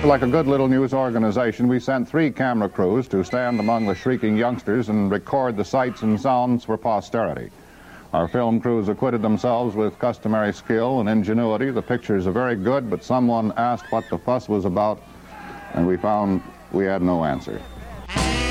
Like a good little news organization, we sent 3 camera crews to stand among the shrieking youngsters and record the sights and sounds for posterity. Our film crews acquitted themselves with customary skill and ingenuity. The pictures are very good, but someone asked what the fuss was about, and we found we had no answer.